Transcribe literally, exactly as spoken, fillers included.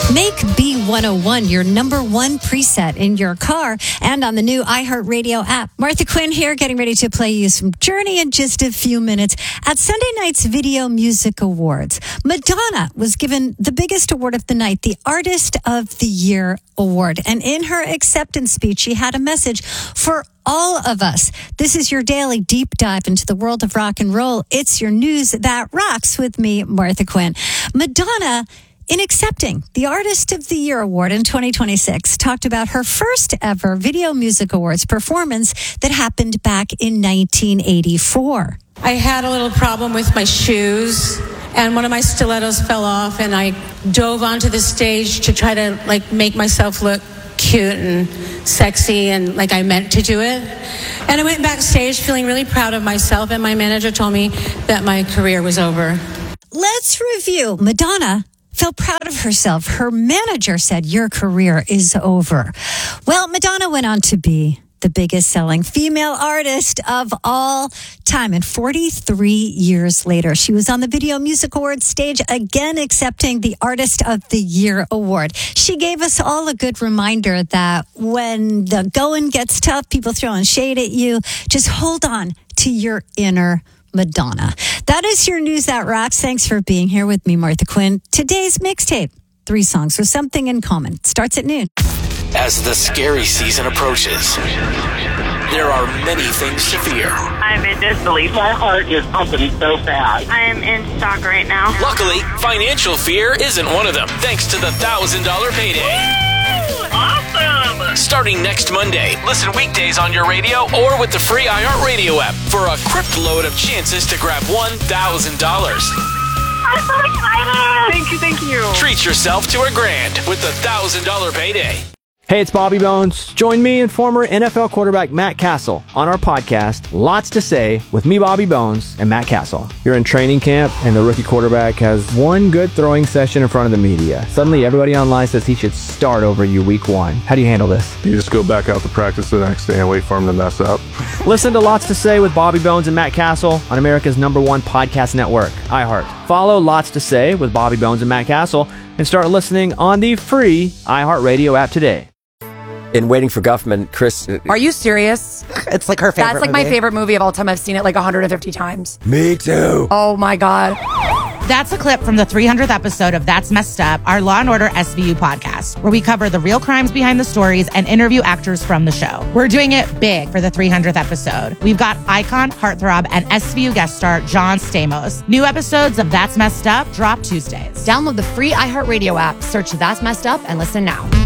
Make B one oh one your number one preset in your car and on the new iHeartRadio app. Martha Quinn here, getting ready to play you some Journey in just a few minutes. At Sunday night's Video Music Awards, Madonna was given the biggest award of the night, the Artist of the Year Award. And in her acceptance speech, she had a message for all of us. This is your daily deep dive into the world of rock and roll. It's your news that rocks with me, Martha Quinn. Madonna, in accepting the Artist of the Year Award in twenty twenty-six, talked about her first ever Video Music Awards performance that happened back in nineteen eighty-four. I had a little problem with my shoes, and one of my stilettos fell off, and I dove onto the stage to try to like make myself look cute and sexy and like I meant to do it. And I went backstage feeling really proud of myself, and my manager told me that my career was over. Let's review. Madonna felt proud of herself. Her manager said, your career is over. Well, Madonna went on to be the biggest selling female artist of all time. And forty-three years later, she was on the Video Music Awards stage again, accepting the Artist of the Year Award. She gave us all a good reminder that when the going gets tough, people throwing shade at you, just hold on to your inner Madonna. That is your news that rocks. Thanks for being here with me, Martha Quinn. Today's mixtape, three songs with something in common, starts at noon. As the scary season approaches, there are many things to fear. I'm in disbelief. My heart is pumping so fast. I am in shock right now. Luckily, financial fear isn't one of them, thanks to the one thousand dollars payday. Woo! Awesome! Starting next Monday, listen weekdays on your radio or with the free iHeartRadio app for a crypt load of chances to grab one thousand dollars. I'm so excited! Thank you, thank you. Treat yourself to a grand with the one thousand dollars payday. Hey, it's Bobby Bones. Join me and former N F L quarterback Matt Castle on our podcast, Lots to Say, with me, Bobby Bones, and Matt Castle. You're in training camp, and the rookie quarterback has one good throwing session in front of the media. Suddenly, everybody online says he should start over you week one. How do you handle this? You just go back out to practice the next day and wait for him to mess up. Listen to Lots to Say with Bobby Bones and Matt Castle on America's number one podcast network, iHeart. Follow Lots to Say with Bobby Bones and Matt Castle and start listening on the free iHeartRadio app today. In Waiting for Guffman, Chris... Are you serious? It's like her favorite That's like movie. my favorite movie of all time. I've seen it like one hundred fifty times. Me too. Oh my God. That's a clip from the three hundredth episode of That's Messed Up, our Law and Order S V U podcast, where we cover the real crimes behind the stories and interview actors from the show. We're doing it big for the three hundredth episode. We've got icon, heartthrob, and S V U guest star John Stamos. New episodes of That's Messed Up drop Tuesdays. Download the free iHeartRadio app, search That's Messed Up, and listen now.